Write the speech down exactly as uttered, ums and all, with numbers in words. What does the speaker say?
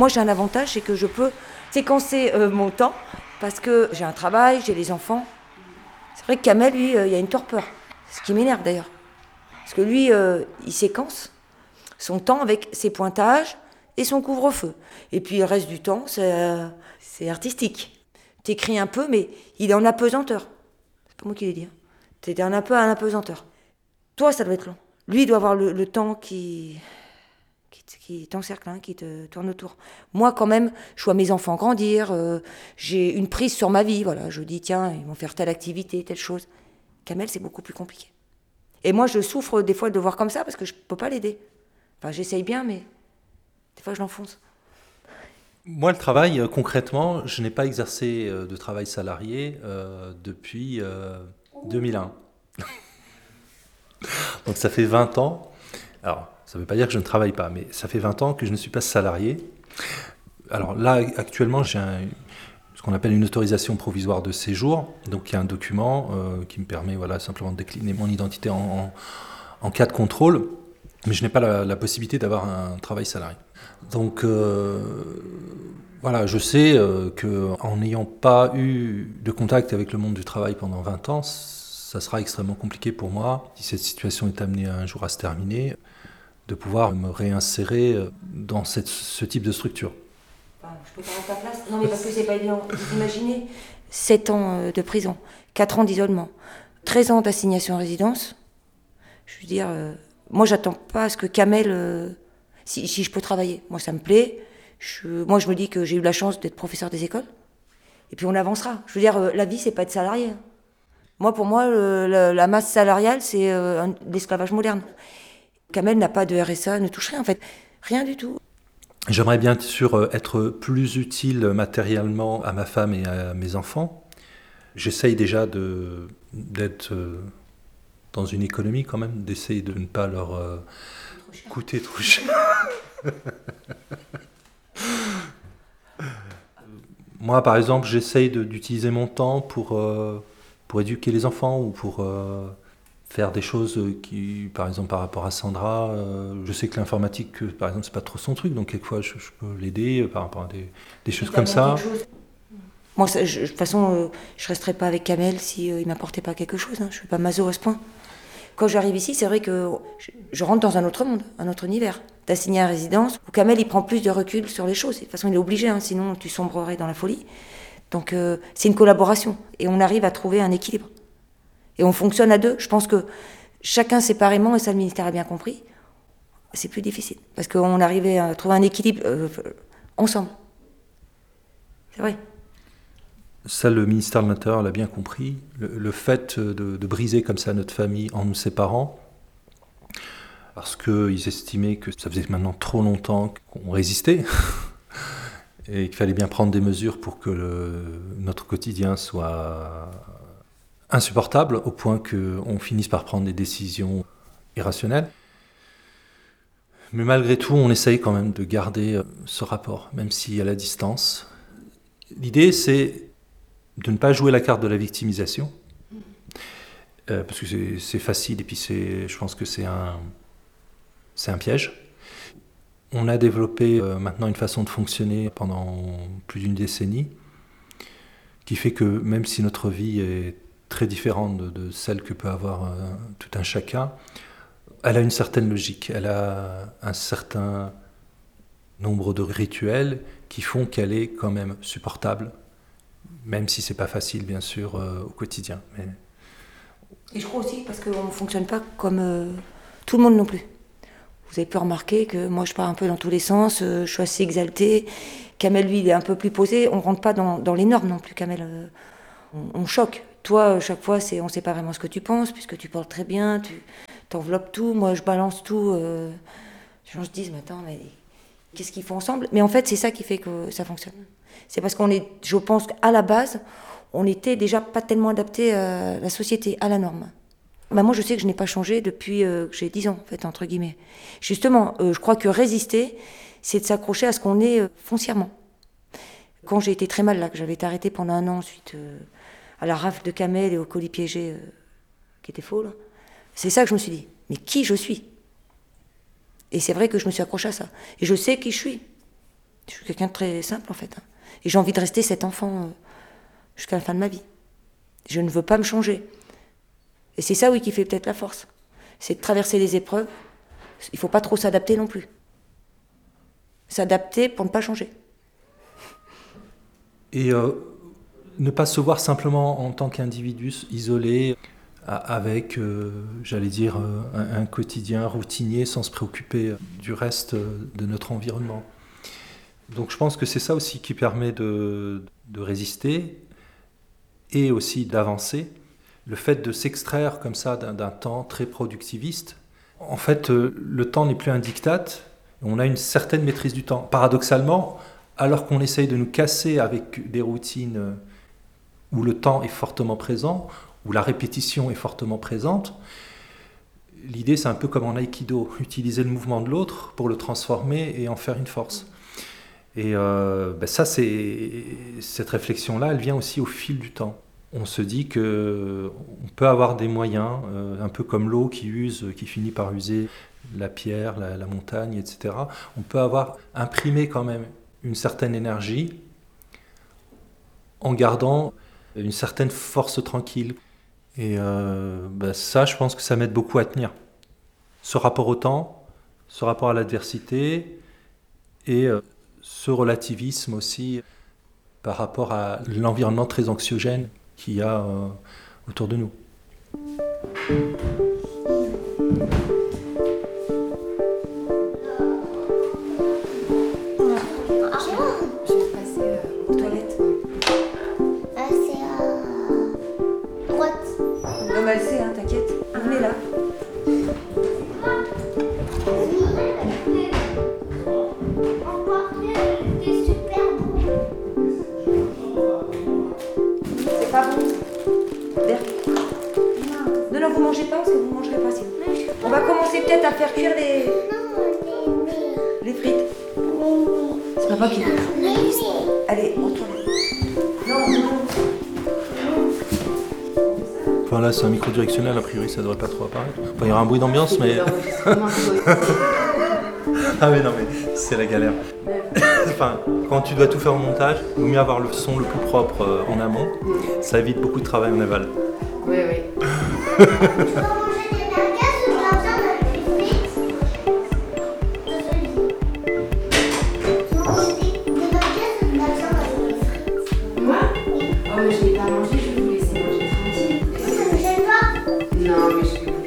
Moi, j'ai un avantage, c'est que je peux séquencer euh, mon temps parce que j'ai un travail, j'ai les enfants. C'est vrai que Kamel, lui, euh, il y a une torpeur. Ce qui m'énerve d'ailleurs. Parce que lui, euh, il séquence son temps avec ses pointages et son couvre-feu. Et puis le reste du temps, c'est, euh, c'est artistique. T'écris un peu, mais il est en apesanteur. C'est pas moi qui l'ai dit. Hein. T'es un peu en apesanteur. Toi, ça doit être long. Lui, il doit avoir le, le temps qui, qui, qui t'encercle, hein, qui te tourne autour. Moi, quand même, je vois mes enfants grandir. Euh, j'ai une prise sur ma vie. Voilà, je dis, tiens, ils vont faire telle activité, telle chose. Kamel, c'est beaucoup plus compliqué. Et moi, je souffre des fois de le voir comme ça parce que je peux pas l'aider. Enfin, j'essaye bien, mais des fois, je l'enfonce. Moi, le travail, euh, concrètement, je n'ai pas exercé euh, de travail salarié euh, depuis euh, deux mille un. Donc ça fait vingt ans. Alors, ça ne veut pas dire que je ne travaille pas, mais ça fait vingt ans que je ne suis pas salarié. Alors là, actuellement, j'ai un, ce qu'on appelle une autorisation provisoire de séjour. Donc il y a un document euh, qui me permet voilà, simplement de décliner mon identité en, en, en cas de contrôle, mais je n'ai pas la, la possibilité d'avoir un travail salarié. Donc euh, voilà, je sais euh, qu'en n'ayant pas eu de contact avec le monde du travail pendant vingt ans, ça sera extrêmement compliqué pour moi, si cette situation est amenée un jour à se terminer, de pouvoir me réinsérer dans cette, ce type de structure. Enfin, je peux pas rendre ta place. Non, mais parce que c'est pas évident. Vous imaginez sept ans de prison, quatre ans d'isolement, treize ans d'assignation à résidence. Je veux dire, euh, moi, j'attends pas à ce que Kamel, euh, si, si je peux travailler. Moi, ça me plaît. Je, moi, je me dis que j'ai eu la chance d'être professeur des écoles. Et puis, on avancera. Je veux dire, euh, la vie, c'est pas être salarié. Moi, pour moi, le, la, la masse salariale, c'est euh, un, l'esclavage moderne. Kamel n'a pas de R S A, ne touche rien, en fait. Rien du tout. J'aimerais bien sûr être plus utile matériellement à ma femme et à mes enfants. J'essaye déjà de, d'être dans une économie quand même, d'essayer de ne pas leur euh, trop coûter trop cher. Moi, par exemple, j'essaye de, d'utiliser mon temps pour, euh, pour éduquer les enfants ou pour euh, faire des choses qui, par exemple, par rapport à Sandra, euh, je sais que l'informatique, par exemple, c'est pas trop son truc, donc quelquefois, je, je peux l'aider par rapport à des, des choses comme ça. Moi, ça, je, de toute façon, euh, je resterai pas avec Kamel si euh, il m'apportait pas quelque chose. Hein. Je suis pas maso à ce point. Quand j'arrive ici, c'est vrai que je, je rentre dans un autre monde, un autre univers. T'as signé à résidence où Kamel, il prend plus de recul sur les choses. De toute façon, il est obligé, hein, sinon tu sombrerais dans la folie. Donc, euh, c'est une collaboration. Et on arrive à trouver un équilibre. Et on fonctionne à deux. Je pense que chacun séparément, et ça, le ministère a bien compris, c'est plus difficile. Parce qu'on arrivait à trouver un équilibre euh, ensemble. C'est vrai. Ça, le ministère de l'Intérieur l'a bien compris. Le, le fait de, de briser comme ça notre famille en nous séparant, parce qu'ils estimaient que ça faisait maintenant trop longtemps qu'on résistait, et qu'il fallait bien prendre des mesures pour que le, notre quotidien soit insupportable, au point qu'on finisse par prendre des décisions irrationnelles. Mais malgré tout, on essaye quand même de garder ce rapport, même si à la distance. L'idée, c'est de ne pas jouer la carte de la victimisation, euh, parce que c'est, c'est facile et puis c'est, je pense que c'est un, c'est un piège. On a développé euh, maintenant une façon de fonctionner pendant plus d'une décennie, qui fait que même si notre vie est très différente de, de celle que peut avoir euh, tout un chacun, elle a une certaine logique, elle a un certain nombre de rituels qui font qu'elle est quand même supportable, même si c'est pas facile, bien sûr, euh, au quotidien. Mais... Et je crois aussi parce qu'on ne fonctionne pas comme euh, tout le monde non plus. Vous avez pu remarquer que moi, je pars un peu dans tous les sens, euh, je suis assez exaltée. Kamel, lui, il est un peu plus posé. On ne rentre pas dans, dans les normes non plus, Kamel. Euh, on, on choque. Toi, chaque fois, c'est, on ne sait pas vraiment ce que tu penses, puisque tu parles très bien, tu t'enveloppes tout. Moi, je balance tout. Euh, les gens se disent, mais attends, mais qu'est-ce qu'ils font ensemble ? Mais en fait, c'est ça qui fait que ça fonctionne. C'est parce qu'on est, je pense qu'à la base, on n'était déjà pas tellement adapté à la société, à la norme. Bah moi, je sais que je n'ai pas changé depuis euh, que j'ai dix ans, en fait, entre guillemets. Justement, euh, je crois que résister, c'est de s'accrocher à ce qu'on est euh, foncièrement. Quand j'ai été très mal, là, que j'avais été arrêtée pendant un an suite euh, à la rafle de Kamel et au colis piégé euh, qui était faux, là, c'est ça que je me suis dit. Mais qui je suis ? Et c'est vrai que je me suis accrochée à ça. Et je sais qui je suis. Je suis quelqu'un de très simple en fait. Hein. Et j'ai envie de rester cet enfant euh, jusqu'à la fin de ma vie. Je ne veux pas me changer. Et c'est ça, oui, qui fait peut-être la force. C'est de traverser les épreuves. Il ne faut pas trop s'adapter non plus. S'adapter pour ne pas changer. Et euh, ne pas se voir simplement en tant qu'individu isolé, avec, euh, j'allais dire, euh, un, un quotidien routinier sans se préoccuper du reste de notre environnement. Donc je pense que c'est ça aussi qui permet de, de résister et aussi d'avancer. Le fait de s'extraire comme ça d'un, d'un temps très productiviste, en fait, euh, le temps n'est plus un diktat, on a une certaine maîtrise du temps. Paradoxalement, alors qu'on essaye de nous casser avec des routines où le temps est fortement présent, où la répétition est fortement présente, l'idée c'est un peu comme en aïkido, utiliser le mouvement de l'autre pour le transformer et en faire une force. Et euh, ben ça, c'est, cette réflexion-là, elle vient aussi au fil du temps. On se dit qu'on peut avoir des moyens, euh, un peu comme l'eau qui use, qui finit par user la pierre, la, la montagne, et cetera. On peut avoir imprimé quand même une certaine énergie en gardant une certaine force tranquille. Et euh, ben ça, je pense que ça m'aide beaucoup à tenir. Ce rapport au temps, ce rapport à l'adversité et euh, ce relativisme aussi par rapport à l'environnement très anxiogène qu'il y a euh, autour de nous. Elle sait, hein, t'inquiète. On est là. C'est pas bon. Non, non, vous mangez pas parce que vous mangerez pas sinon. On va commencer peut-être à faire cuire les, les frites. C'est papa qui veut. Allez, on tourne. Non, non. Enfin là, c'est un micro directionnel, a priori, ça devrait pas trop apparaître. Enfin, il y aura un bruit d'ambiance, mais... Ah oui, non, mais c'est la galère. Enfin, quand tu dois tout faire au montage, il vaut mieux avoir le son le plus propre euh, en amont. Ça évite beaucoup de travail en aval. Oui, oui. Moi ? Oh, mais je l'ai pas mangé, je vais vous laisser manger tranquille. Ça ne me gêne pas. Non, mais je vais vous